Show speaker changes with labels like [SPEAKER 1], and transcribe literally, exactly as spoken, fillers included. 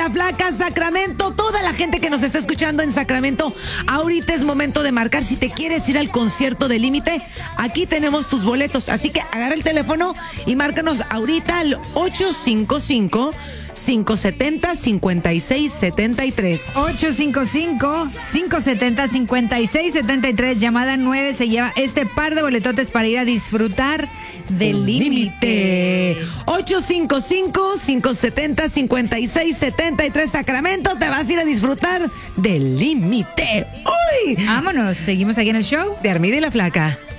[SPEAKER 1] la Flaca, Sacramento. Toda la gente que nos está escuchando en Sacramento, ahorita es momento de marcar. Si te quieres ir al concierto de Límite, aquí tenemos tus boletos. Así que agarra el teléfono y márcanos ahorita al ocho cinco cinco, cinco siete cero, cinco seis siete tres.
[SPEAKER 2] ocho cinco cinco, cinco siete cero, cinco seis siete tres. Llamada nueve se lleva este par de boletotes para ir a disfrutar del Límite.
[SPEAKER 1] ocho cinco cinco, cinco siete cero, cinco seis siete tres. Sacramento, te vas a ir a disfrutar del Límite. ¡Uy!
[SPEAKER 2] Vámonos, seguimos aquí en el show
[SPEAKER 1] de Armida y la Flaca.